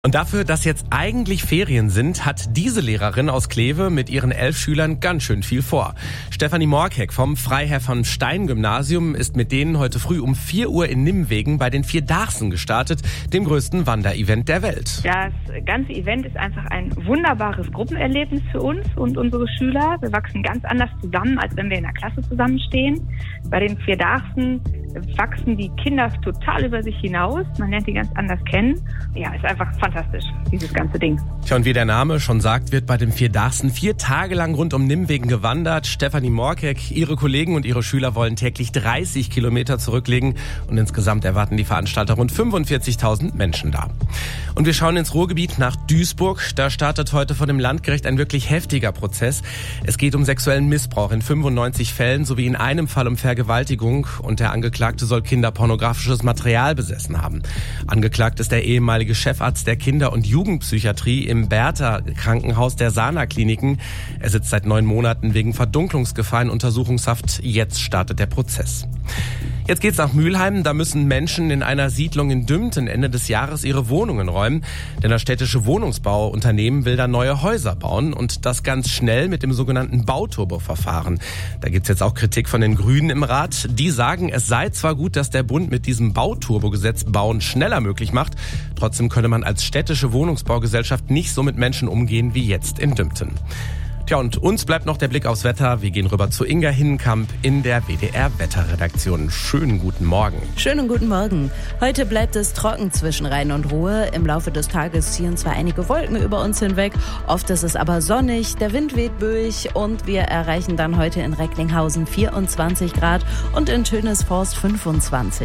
Und dafür, dass jetzt eigentlich Ferien sind, hat diese Lehrerin aus Kleve mit ihren 11 Schülern ganz schön viel vor. Stefanie Morkeck vom Freiherr von Stein Gymnasium ist mit denen heute früh um 4 Uhr in Nimwegen bei den Vierdaghsen gestartet, dem größten Wanderevent der Welt. Das ganze Event ist einfach ein wunderbares Gruppenerlebnis für uns und unsere Schüler. Wir wachsen ganz anders zusammen, als wenn wir in der Klasse zusammenstehen. Bei den Vierdachsen wachsen die Kinder total über sich hinaus. Man lernt die ganz anders kennen. Ja, ist einfach fantastisch, dieses ganze Ding. Tja, und wie der Name schon sagt, wird bei den Vierdachsen 4 Tage lang rund um Nimwegen gewandert. Stefanie Morkeck, ihre Kollegen und ihre Schüler wollen täglich 30 Kilometer zurücklegen. Und insgesamt erwarten die Veranstalter rund 45.000 Menschen da. Und wir schauen ins Ruhrgebiet nach Duisburg. Da startet heute vor dem Landgericht ein wirklich heftiger Prozess. Es geht um sexuellen Missbrauch in 95 Fällen sowie in einem Fall um Vergewaltigung. Und der Angeklagte soll kinderpornografisches Material besessen haben. Angeklagt ist der ehemalige Chefarzt der Kinder- und Jugendpsychiatrie im Bertha-Krankenhaus der Sana-Kliniken. Er sitzt seit 9 Monaten wegen Verdunklungsgefahr in Untersuchungshaft. Jetzt startet der Prozess. Jetzt geht's nach Mülheim. Da müssen Menschen in einer Siedlung in Dümten Ende des Jahres ihre Wohnungen räumen. Denn das städtische Wohnungsbauunternehmen will da neue Häuser bauen. Und das ganz schnell mit dem sogenannten Bauturbo-Verfahren. Da gibt's jetzt auch Kritik von den Grünen im Rat. Die sagen, es sei zwar gut, dass der Bund mit diesem Bauturbo-Gesetz Bauen schneller möglich macht. Trotzdem könne man als städtische Wohnungsbaugesellschaft nicht so mit Menschen umgehen wie jetzt in Dümten. Tja, und uns bleibt noch der Blick aufs Wetter. Wir gehen rüber zu Inga Hinnenkamp in der WDR-Wetterredaktion. Schönen guten Morgen. Schönen guten Morgen. Heute bleibt es trocken zwischen Rhein und Ruhr. Im Laufe des Tages ziehen zwar einige Wolken über uns hinweg, oft ist es aber sonnig, der Wind weht böig und wir erreichen dann heute in Recklinghausen 24 Grad und in Tönesforst 25.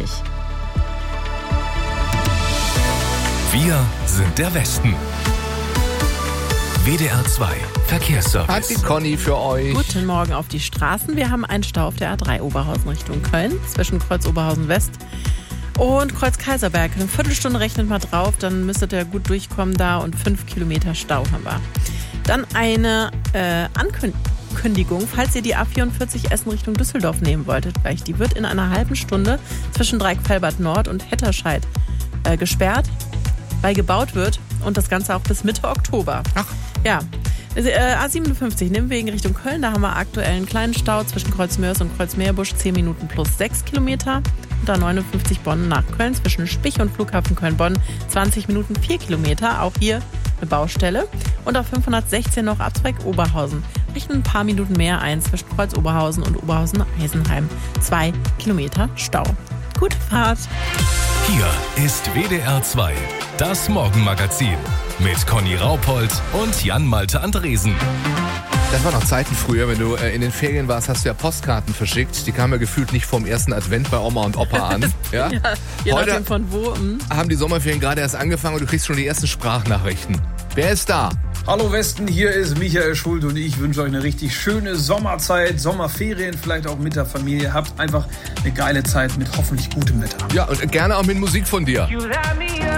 Wir sind der Westen. WDR 2 Verkehrsservice. Hat die Conny für euch. Guten Morgen auf die Straßen. Wir haben einen Stau auf der A3 Oberhausen Richtung Köln zwischen Kreuz Oberhausen West und Kreuz Kaiserberg. Eine Viertelstunde rechnet mal drauf, dann müsstet ihr gut durchkommen da und 5 Kilometer Stau haben wir. Dann eine Ankündigung, falls ihr die A44 Essen Richtung Düsseldorf nehmen wolltet gleich. Die wird in einer halben Stunde zwischen Dreieckfelbert Nord und Hetterscheid gesperrt, weil gebaut wird und das Ganze auch bis Mitte Oktober. Ach. Ja. A57 Nimwegen Richtung Köln, da haben wir aktuell einen kleinen Stau zwischen Kreuzmörs und Kreuzmeerbusch, 10 Minuten plus 6 Kilometer. Und A59 Bonn nach Köln zwischen Spich und Flughafen Köln-Bonn, 20 Minuten 4 Kilometer, auch hier eine Baustelle. Und auf 516 noch Abzweig Oberhausen, rechnen ein paar Minuten mehr ein zwischen Kreuz Oberhausen und Oberhausen-Eisenheim, 2 Kilometer Stau. Gute Fahrt! Hier ist WDR 2, das Morgenmagazin mit Conny Raupold und Jan-Malte Andresen. Das war noch Zeiten früher, wenn du in den Ferien warst, hast du ja Postkarten verschickt. Die kamen ja gefühlt nicht vom ersten Advent bei Oma und Opa an. Ja? Ja, je Heute nachdem von wo. haben die Sommerferien gerade erst angefangen und du kriegst schon die ersten Sprachnachrichten. Wer ist da? Hallo Westen, hier ist Michael Schuld und ich wünsche euch eine richtig schöne Sommerzeit, Sommerferien, vielleicht auch mit der Familie. Habt einfach eine geile Zeit mit hoffentlich gutem Wetter. Ja, und gerne auch mit Musik von dir.